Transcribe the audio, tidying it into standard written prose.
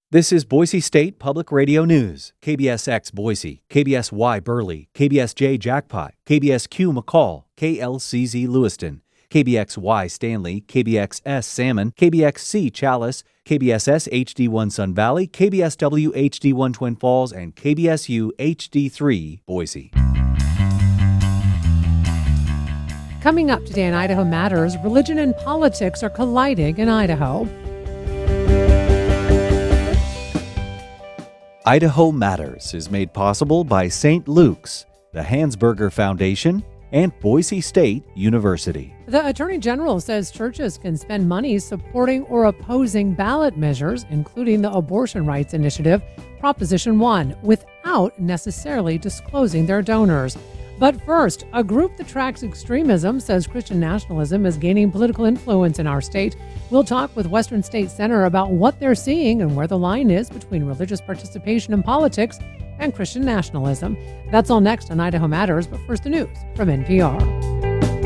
This is Boise State Public Radio News. KBSX Boise, KBSY Burley, KBSJ Jackpot, KBSQ McCall, KLCZ Lewiston, KBXY Stanley, KBXS Salmon, KBXC Chalice, KBSS HD1 Sun Valley, KBSW HD1 Twin Falls, and KBSU HD3 Boise. Coming up today in Idaho Matters, religion and politics are colliding in Idaho. Idaho Matters is made possible by St. Luke's, the Hansberger Foundation, and Boise State University. The Attorney General says churches can spend money supporting or opposing ballot measures, including the Abortion Rights Initiative, Proposition 1, without necessarily disclosing their donors. But first, a group that tracks extremism says Christian nationalism is gaining political influence in our state. We'll talk with Western State Center about what they're seeing and where the line is between religious participation in politics and Christian nationalism. That's all next on Idaho Matters, but first the news from NPR.